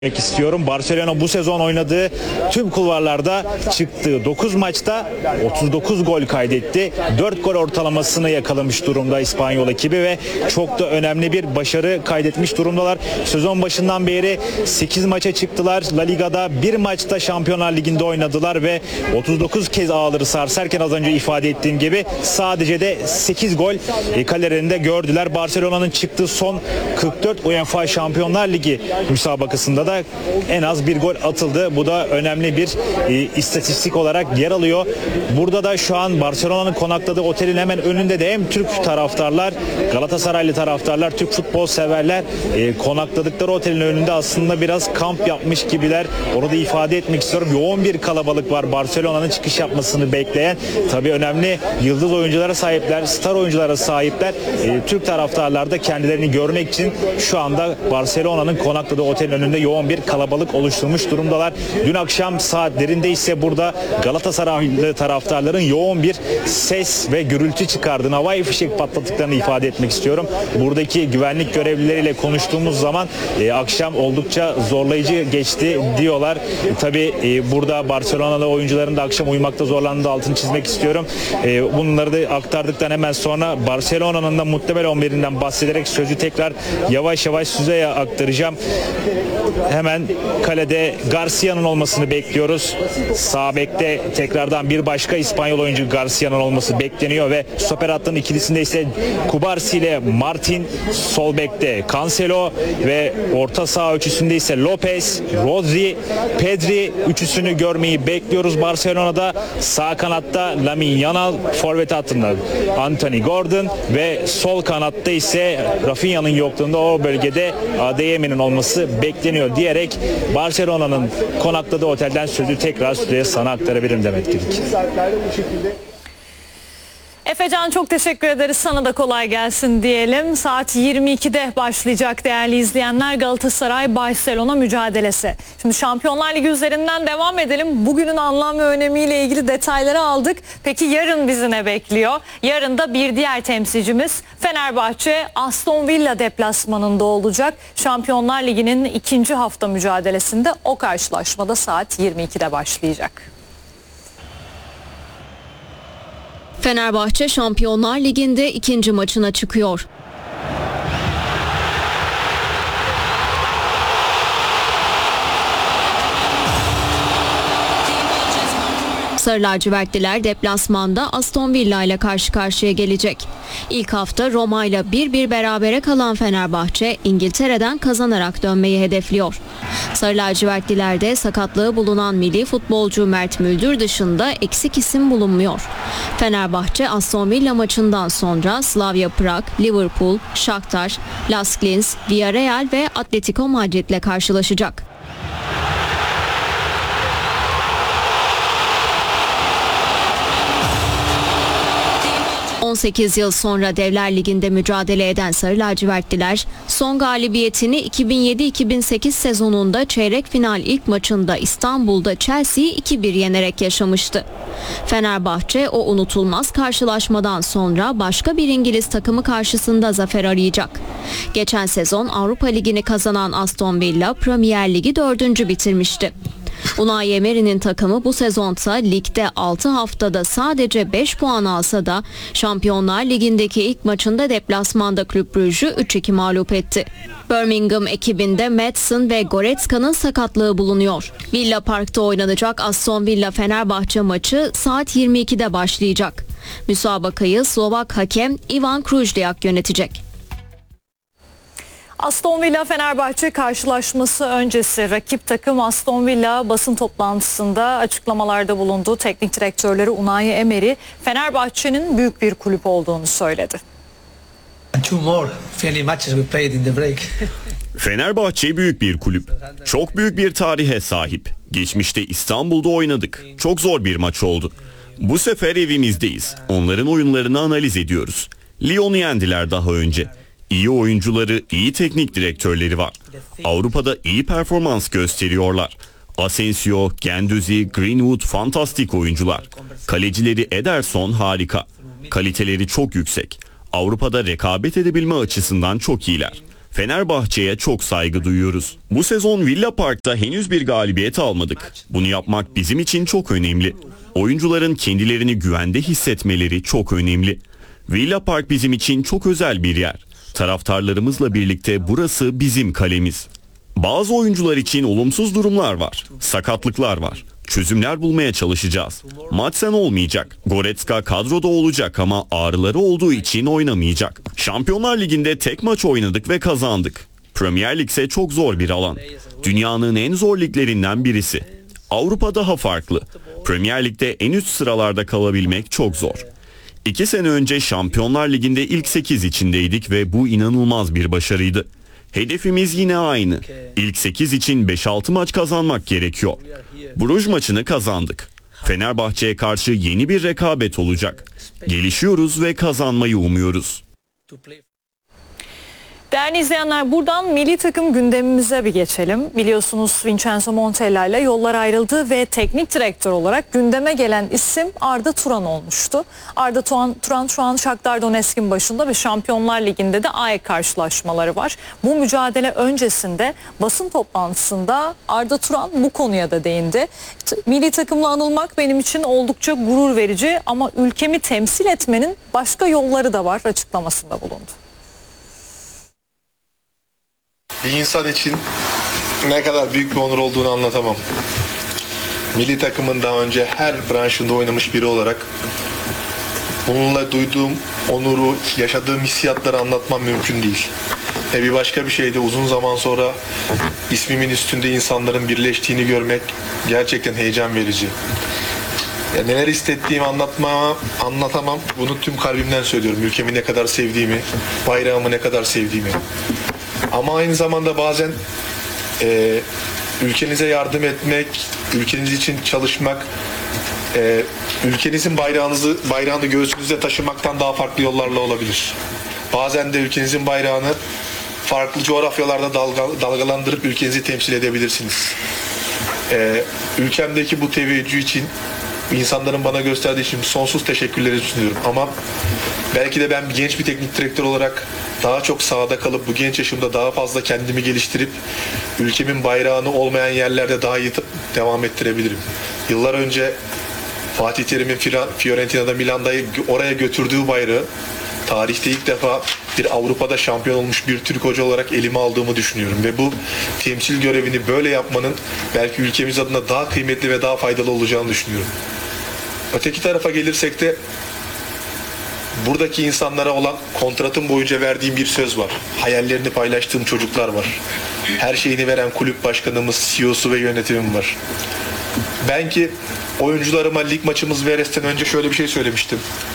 istiyorum. Barcelona bu sezon oynadığı tüm kulvarlarda çıktığı 9 maçta 39 gol kaydetti. 4 gol ortalamasını yakalamış durumda İspanyol ekibi ve çok da önemli bir başarı kaydetmiş durumdalar. Sezon başından beri 8 maça çıktılar. La Liga'da bir maçta Şampiyonlar Ligi'nde oynadılar ve 39 kez ağları sarsarken az önce ifade ettiğim gibi sadece de 8 gol kalelerinde gördüler. Barcelona'nın çıktığı son 44 UEFA Şampiyonlar Ligi müsabakasında da en az bir gol atıldı. Bu da önemli bir istatistik olarak yer alıyor. Burada da şu an Barcelona'nın konakladığı otelin hemen önünde de hem Türk taraftarlar, Galatasaraylı taraftarlar, Türk futbol severler konakladıkları otelin önünde aslında biraz kamp yapmış gibiler. Onu da ifade etmek istiyorum. Yoğun bir kalabalık var Barcelona'nın çıkış yapmasını bekleyen. Tabii önemli yıldız oyunculara sahipler, star oyunculara sahipler. Türk taraftarlar da kendilerini görmek için şu anda Barcelona'nın konakladığı otelin önünde yoğun bir kalabalık oluşturmuş durumdalar. Dün akşam saatlerinde ise burada Galatasaraylı taraftarların yoğun bir ses ve gürültü çıkardığını, havai fişek patlattıklarını ifade etmek istiyorum. Buradaki güvenlik görevlileriyle konuştuğumuz zaman akşam oldukça zorlayıcı geçti diyorlar. Tabii burada Barcelona'da oyuncuların da akşam uyumakta zorlandığını altını çizmek istiyorum. Bunları da aktardıktan hemen sonra Barcelona'nın da muhtemel 11'inden bahsederek sözü tekrar yavaş yavaş size aktaracağım. Hemen kalede Garcia'nın olmasını bekliyoruz. Sağ bekte tekrardan bir başka İspanyol oyuncu Garcia'nın olması bekleniyor ve stoper hattının ikilisinde ise Cubarsí ile Martin, sol bekte Cancelo ve orta saha üçlüsünde ise Lopez, Rodri, Pedri üçlüsünü görmeyi bekliyoruz Barcelona'da. Sağ kanatta Lamine Yamal, forvet hattında Anthony Gordon ve sol kanatta ise Rafinha'nın yokluğunda o bölgede Adeyemi'nin olması bekleniyor diyerek Barcelona'nın konakladığı otelden sözü tekrar stüdyoya sana aktarabilirim Demet Gidik. Efecan, çok teşekkür ederiz. Sana da kolay gelsin diyelim. Saat 22'de başlayacak değerli izleyenler Galatasaray-Barcelona mücadelesi. Şimdi Şampiyonlar Ligi üzerinden devam edelim. Bugünün anlam ve önemiyle ilgili detayları aldık. Peki yarın bizi ne bekliyor? Yarın da bir diğer temsilcimiz Fenerbahçe Aston Villa deplasmanında olacak. Şampiyonlar Ligi'nin ikinci hafta mücadelesinde o karşılaşmada saat 22'de başlayacak. Fenerbahçe Şampiyonlar Ligi'nde ikinci maçına çıkıyor. Sarı lacivertliler deplasmanda Aston Villa ile karşı karşıya gelecek. İlk hafta Roma ile 1-1 berabere kalan Fenerbahçe İngiltere'den kazanarak dönmeyi hedefliyor. Sarı lacivertlilerde sakatlığı bulunan milli futbolcu Mert Müldür dışında eksik isim bulunmuyor. Fenerbahçe Aston Villa maçından sonra Slavia Prag, Liverpool, Shakhtar, Las Linz, Villarreal ve Atletico Madrid ile karşılaşacak. 18 yıl sonra Devler Ligi'nde mücadele eden Sarı lacivertliler son galibiyetini 2007-2008 sezonunda çeyrek final ilk maçında İstanbul'da Chelsea'yi 2-1 yenerek yaşamıştı. Fenerbahçe o unutulmaz karşılaşmadan sonra başka bir İngiliz takımı karşısında zafer arayacak. Geçen sezon Avrupa Ligi'ni kazanan Aston Villa Premier Ligi 4. bitirmişti. Unai Emery'nin takımı bu sezonda ligde 6 haftada sadece 5 puan alsa da Şampiyonlar Ligi'ndeki ilk maçında deplasmanda Club Brugge'ü 3-2 mağlup etti. Birmingham ekibinde Maddison ve Goretzka'nın sakatlığı bulunuyor. Villa Park'ta oynanacak Aston Villa Fenerbahçe maçı saat 22'de başlayacak. Müsabakayı Slovak hakem Ivan Krujliak yönetecek. Aston Villa Fenerbahçe karşılaşması öncesi rakip takım Aston Villa basın toplantısında açıklamalarda bulundu. Teknik direktörleri Unai Emery Fenerbahçe'nin büyük bir kulüp olduğunu söyledi. Fenerbahçe büyük bir kulüp. Çok büyük bir tarihe sahip. Geçmişte İstanbul'da oynadık. Çok zor bir maç oldu. Bu sefer evimizdeyiz. Onların oyunlarını analiz ediyoruz. Lyon'u yendiler daha önce. İyi oyuncuları, iyi teknik direktörleri var. Avrupa'da iyi performans gösteriyorlar. Asensio, Guendouzi, Greenwood fantastik oyuncular. Kalecileri Ederson harika. Kaliteleri çok yüksek. Avrupa'da rekabet edebilme açısından çok iyiler. Fenerbahçe'ye çok saygı duyuyoruz. Bu sezon Villa Park'ta henüz bir galibiyet almadık. Bunu yapmak bizim için çok önemli. Oyuncuların kendilerini güvende hissetmeleri çok önemli. Villa Park bizim için çok özel bir yer. Taraftarlarımızla birlikte burası bizim kalemiz. Bazı oyuncular için olumsuz durumlar var. Sakatlıklar var. Çözümler bulmaya çalışacağız. Maçsen olmayacak. Goretzka kadroda olacak ama ağrıları olduğu için oynamayacak. Şampiyonlar Ligi'nde tek maç oynadık ve kazandık. Premier Lig ise çok zor bir alan. Dünyanın en zor liglerinden birisi. Avrupa daha farklı. Premier Lig'de en üst sıralarda kalabilmek çok zor. 2 sene önce Şampiyonlar Ligi'nde ilk 8 içindeydik ve bu inanılmaz bir başarıydı. Hedefimiz yine aynı. İlk 8 için 5-6 maç kazanmak gerekiyor. Bruges maçını kazandık. Fenerbahçe'ye karşı yeni bir rekabet olacak. Gelişiyoruz ve kazanmayı umuyoruz. Değerli izleyenler, buradan milli takım gündemimize bir geçelim. Biliyorsunuz Vincenzo Montella ile yollar ayrıldı ve teknik direktör olarak gündeme gelen isim Arda Turan olmuştu. Arda Turan şu an Shakhtar Donetsk'in başında ve Şampiyonlar Ligi'nde de AEK karşılaşmaları var. Bu mücadele öncesinde basın toplantısında Arda Turan bu konuya da değindi. Milli takımla anılmak benim için oldukça gurur verici ama ülkemi temsil etmenin başka yolları da var açıklamasında bulundu. Bir insan için ne kadar büyük bir onur olduğunu anlatamam. Milli takımın daha önce her branşında oynamış biri olarak bununla duyduğum onuru, yaşadığım hissiyatları anlatmam mümkün değil. Bir başka bir şey de uzun zaman sonra ismimin üstünde insanların birleştiğini görmek gerçekten heyecan verici. Neler hissettiğimi anlatamam. Bunu tüm kalbimden söylüyorum. Ülkemi ne kadar sevdiğimi, bayrağımı ne kadar sevdiğimi. Ama aynı zamanda bazen ülkenize yardım etmek, ülkeniz için çalışmak, ülkenizin bayrağını göğsünüzde taşımaktan daha farklı yollarla olabilir. Bazen de ülkenizin bayrağını farklı coğrafyalarda dalgalandırıp ülkenizi temsil edebilirsiniz. Ülkemdeki bu teveccüh için, insanların bana gösterdiği için sonsuz teşekkürleri sunuyorum. Ama belki de ben genç bir teknik direktör olarak daha çok sahada kalıp bu genç yaşımda daha fazla kendimi geliştirip ülkemin bayrağını olmayan yerlerde daha iyi devam ettirebilirim. Yıllar önce Fatih Terim'in Fiorentina'da, Milan'da oraya götürdüğü bayrağı tarihte ilk defa bir Avrupa'da şampiyon olmuş bir Türk hoca olarak elime aldığımı düşünüyorum. Ve bu temsil görevini böyle yapmanın belki ülkemiz adına daha kıymetli ve daha faydalı olacağını düşünüyorum. Öteki tarafa gelirsek de buradaki insanlara olan kontratım boyunca verdiğim bir söz var. Hayallerini paylaştığım çocuklar var. Her şeyini veren kulüp başkanımız, CEO'su ve yönetimim var. Ben ki oyuncularıma lig maçımız Veres'ten önce şöyle bir şey söylemiştim.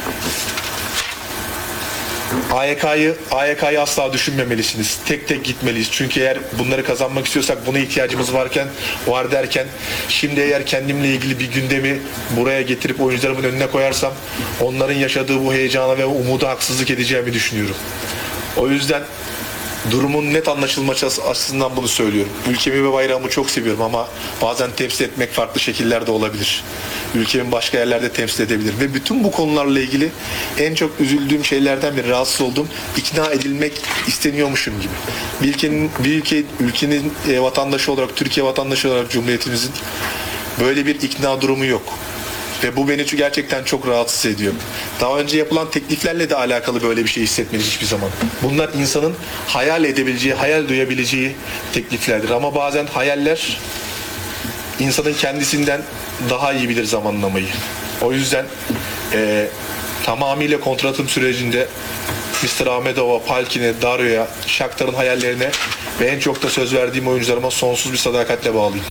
AYK'yı asla düşünmemelisiniz. Tek tek gitmeliyiz. Çünkü eğer bunları kazanmak istiyorsak buna ihtiyacımız var derken şimdi eğer kendimle ilgili bir gündemi buraya getirip oyuncularımın önüne koyarsam onların yaşadığı bu heyecana ve umuda haksızlık edeceğimi düşünüyorum. O yüzden durumun net anlaşılması açısından bunu söylüyorum. Ülkemi ve bayrağımı çok seviyorum ama bazen temsil etmek farklı şekillerde olabilir. Ülkemi başka yerlerde temsil edebilir. Ve bütün bu konularla ilgili en çok üzüldüğüm şeylerden biri, rahatsız oldum. İkna edilmek isteniyormuşum gibi. Ülkenin vatandaşı olarak, Türkiye vatandaşı olarak Cumhuriyetimizin böyle bir ikna durumu yok. Ve bu beni gerçekten çok rahatsız ediyor. Daha önce yapılan tekliflerle de alakalı böyle bir şey hissetmedim hiçbir zaman. Bunlar insanın hayal edebileceği, hayal duyabileceği tekliflerdir. Ama bazen hayaller insanın kendisinden daha iyi bilir zamanlamayı. O yüzden tamamıyla kontratım sürecinde Mr. Ahmedova, Palkin'e, Dario'ya, Shakhtar'ın hayallerine ve en çok da söz verdiğim oyuncularıma sonsuz bir sadakatle bağlıyım.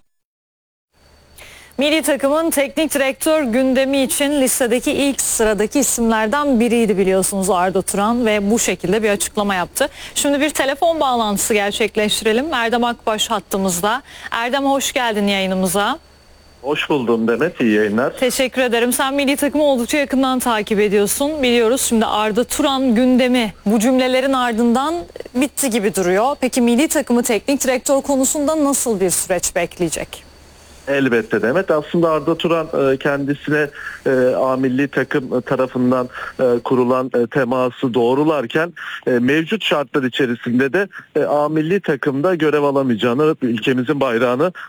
Milli takımın teknik direktör gündemi için listedeki ilk sıradaki isimlerden biriydi biliyorsunuz Arda Turan ve bu şekilde bir açıklama yaptı. Şimdi bir telefon bağlantısı gerçekleştirelim. Erdem Akbaş hattımızda. Erdem, hoş geldin yayınımıza. Hoş buldum Demet, iyi yayınlar. Teşekkür ederim. Sen milli takımı oldukça yakından takip ediyorsun. Biliyoruz şimdi Arda Turan gündemi bu cümlelerin ardından bitti gibi duruyor. Peki milli takımı teknik direktör konusunda nasıl bir süreç bekleyecek? Elbette Demet. Aslında Arda Turan kendisine A milli takım tarafından kurulan teması doğrularken mevcut şartlar içerisinde de A milli takımda görev alamayacağını, ülkemizin bayrağını